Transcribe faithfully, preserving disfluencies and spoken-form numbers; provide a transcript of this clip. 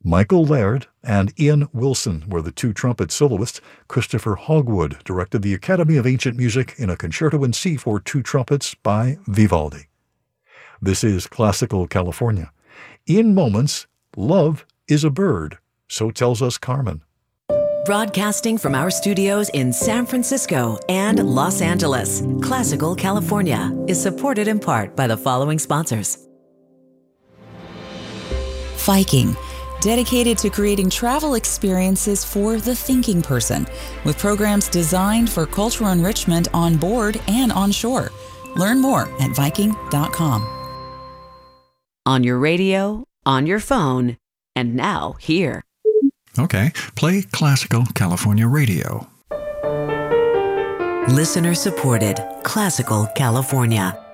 Michael Laird and Ian Wilson were the two trumpet soloists. Christopher Hogwood directed the Academy of Ancient Music in a concerto in C for two trumpets by Vivaldi. This is Classical California. In moments, love is a bird, so tells us Carmen. Broadcasting from our studios in San Francisco and Los Angeles, Classical California is supported in part by the following sponsors. Viking, dedicated to creating travel experiences for the thinking person, with programs designed for cultural enrichment on board and on shore. Learn more at viking dot com. On your radio, on your phone, and now here. Okay, play Classical California Radio. Listener supported Classical California.